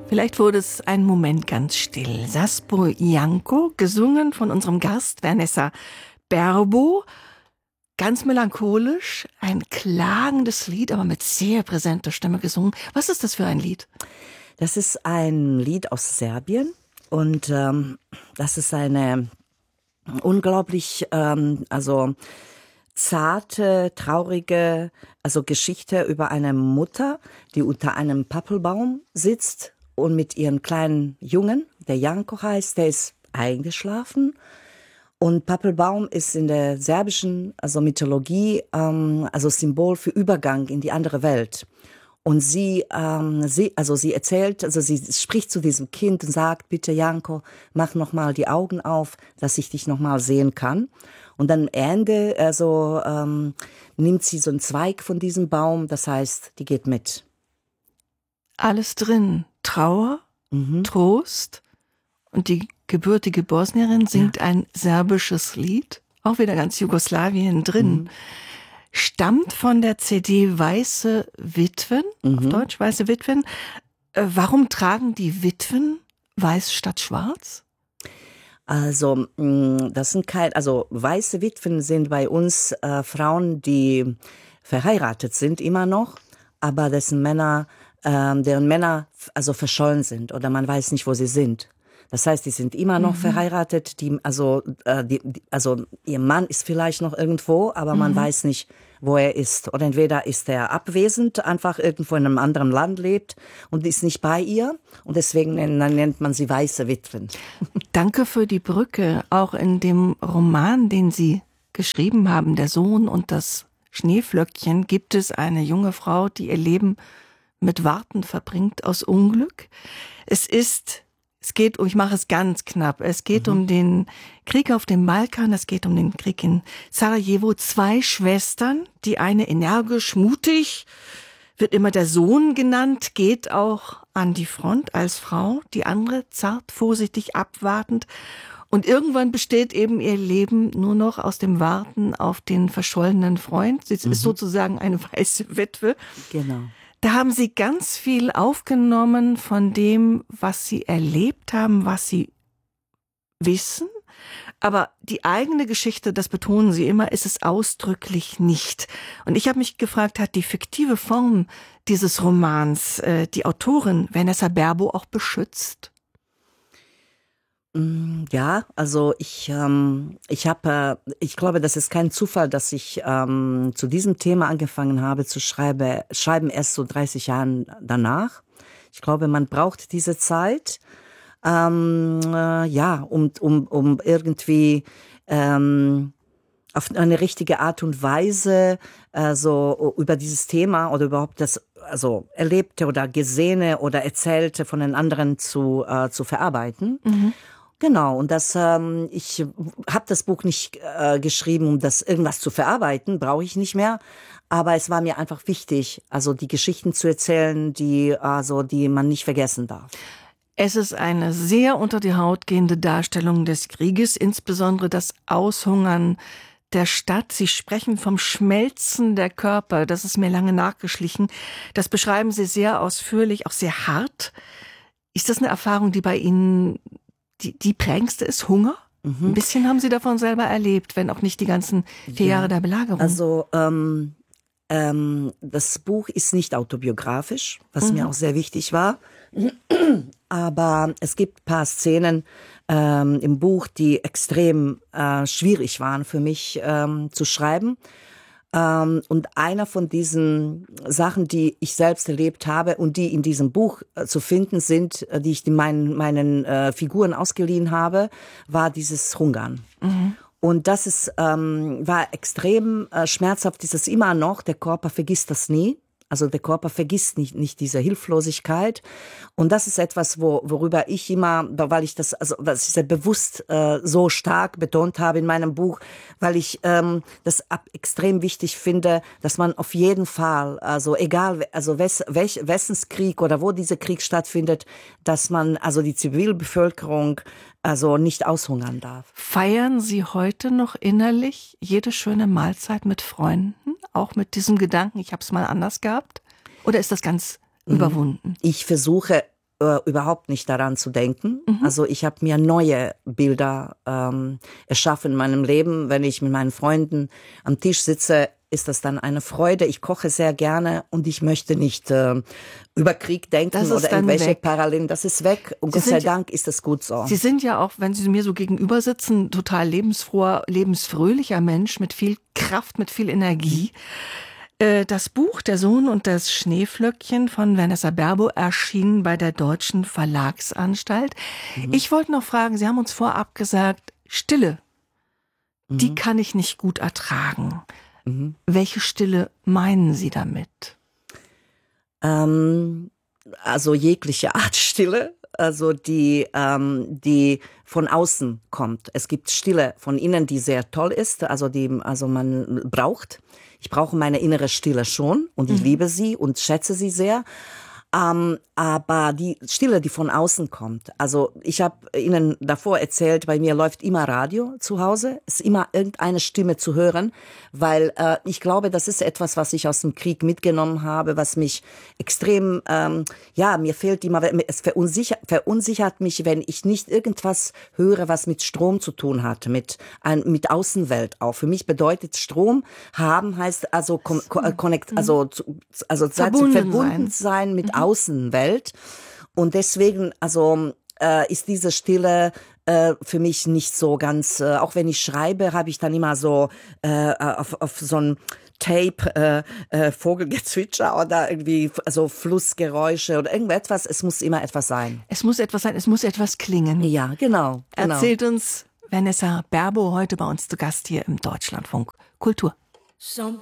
Vielleicht wurde es einen Moment ganz still. Saspo Ianco, gesungen von unserem Gast Vanessa Berbo. Ganz melancholisch, ein klagendes Lied, aber mit sehr präsenter Stimme gesungen. Was ist das für ein Lied? Das ist ein Lied aus Serbien und das ist eine unglaublich zarte, traurige Geschichte über eine Mutter, die unter einem Pappelbaum sitzt und mit ihrem kleinen Jungen, der Janko heißt, der ist eingeschlafen. Und Pappelbaum ist in der serbischen Mythologie Symbol für Übergang in die andere Welt. Und sie erzählt, sie spricht zu diesem Kind und sagt, bitte Janko, mach noch mal die Augen auf, dass ich dich noch mal sehen kann. Und dann am Ende nimmt sie so einen Zweig von diesem Baum, das heißt, die geht mit. Alles drin, Trauer, Trost, und die gebürtige Bosnierin singt ein serbisches Lied, auch wieder ganz Jugoslawien drin. Stammt von der CD Weiße Witwen, auf Deutsch Weiße Witwen. Warum tragen die Witwen weiß statt schwarz? Das sind weiße Witwen sind bei uns Frauen, die verheiratet sind immer noch, aber deren Männer verschollen sind oder man weiß nicht, wo sie sind. Das heißt, die sind immer noch verheiratet, ihr Mann ist vielleicht noch irgendwo, aber man weiß nicht, wo er ist. Oder entweder ist er abwesend, einfach irgendwo in einem anderen Land lebt und ist nicht bei ihr. Und deswegen nennt man sie weiße Witwen. Danke für die Brücke. Auch in dem Roman, den Sie geschrieben haben, Der Sohn und das Schneeflöckchen, gibt es eine junge Frau, die ihr Leben mit Warten verbringt aus Unglück. Es geht, ich mache es ganz knapp, es geht um den Krieg auf dem Balkan, es geht um den Krieg in Sarajevo. 2 Schwestern, die eine energisch, mutig, wird immer der Sohn genannt, geht auch an die Front als Frau, die andere zart, vorsichtig, abwartend. Und irgendwann besteht eben ihr Leben nur noch aus dem Warten auf den verschollenen Freund. Sie ist sozusagen eine weiße Witwe. Genau. Da haben Sie ganz viel aufgenommen von dem, was Sie erlebt haben, was Sie wissen. Aber die eigene Geschichte, das betonen Sie immer, ist es ausdrücklich nicht. Und ich habe mich gefragt, hat die fiktive Form dieses Romans die Autorin Vanessa Berbo auch beschützt? Ja, ich glaube, das ist kein Zufall, dass ich zu diesem Thema angefangen habe zu schreiben erst so 30 Jahren danach. Ich glaube, man braucht diese Zeit, um irgendwie auf eine richtige Art und Weise über dieses Thema oder überhaupt das Erlebte oder Gesehene oder Erzählte von den anderen zu verarbeiten. Genau, und ich habe das Buch nicht geschrieben, um das irgendwas zu verarbeiten, brauche ich nicht mehr. Aber es war mir einfach wichtig, die Geschichten zu erzählen, die man nicht vergessen darf. Es ist eine sehr unter die Haut gehende Darstellung des Krieges, insbesondere das Aushungern der Stadt. Sie sprechen vom Schmelzen der Körper, das ist mir lange nachgeschlichen. Das beschreiben Sie sehr ausführlich, auch sehr hart. Ist das eine Erfahrung, die bei Ihnen die prägendste ist, Hunger? Ein bisschen haben Sie davon selber erlebt, wenn auch nicht die ganzen 4 Jahre der Belagerung. Das Buch ist nicht autobiografisch, was mir auch sehr wichtig war. Aber es gibt ein paar Szenen im Buch, die extrem schwierig waren für mich zu schreiben. Und einer von diesen Sachen, die ich selbst erlebt habe und die in diesem Buch zu finden sind, die ich meinen Figuren ausgeliehen habe, war dieses Hungern. Und das war extrem schmerzhaft, ist es immer noch. Der Körper vergisst das nie. Also der Körper vergisst nicht diese Hilflosigkeit. Und das ist etwas, worüber ich immer, weil ich das sehr bewusst so stark betont habe in meinem Buch, weil ich das extrem wichtig finde, dass man auf jeden Fall, egal, wessens Krieg oder wo dieser Krieg stattfindet, dass man die Zivilbevölkerung nicht aushungern darf. Feiern Sie heute noch innerlich jede schöne Mahlzeit mit Freunden? Auch mit diesem Gedanken, ich habe es mal anders gehabt? Oder ist das ganz überwunden? Ich versuche überhaupt nicht daran zu denken. Also ich habe mir neue Bilder erschaffen in meinem Leben. Wenn ich mit meinen Freunden am Tisch sitze, ist das dann eine Freude. Ich koche sehr gerne und ich möchte nicht über Krieg denken oder irgendwelche Parallelen. Das ist weg und Gott sei Dank ist das gut so. Sie sind ja auch, wenn Sie mir so gegenüber sitzen, total lebensfroher, lebensfröhlicher Mensch mit viel Kraft, mit viel Energie. Das Buch Der Sohn und das Schneeflöckchen von Vanessa Berbo erschien bei der Deutschen Verlagsanstalt. Ich wollte noch fragen, Sie haben uns vorab gesagt, Stille, die kann ich nicht gut ertragen. Welche Stille meinen Sie damit? Also jegliche Art Stille, also die von außen kommt. Es gibt Stille von innen, die sehr toll ist, also man braucht. Ich brauche meine innere Stille schon und ich liebe sie und schätze sie sehr. Aber die Stille, die von außen kommt, also ich habe Ihnen davor erzählt, bei mir läuft immer Radio zu Hause, ist immer irgendeine Stimme zu hören, weil ich glaube, das ist etwas, was ich aus dem Krieg mitgenommen habe, was mich extrem, mir fehlt immer, es verunsichert mich, wenn ich nicht irgendwas höre, was mit Strom zu tun hat, mit Außenwelt auch. Für mich bedeutet Strom haben heißt also verbunden sein mit Außenwelt. Und deswegen, ist diese Stille für mich nicht so ganz, auch wenn ich schreibe, habe ich dann immer so auf so ein Tape Vogelgezwitscher oder irgendwie so Flussgeräusche oder irgendetwas. Es muss immer etwas sein. Es muss etwas sein, es muss etwas klingen. Ja, genau. Erzählt uns Vanessa Berbo heute bei uns zu Gast hier im Deutschlandfunk Kultur.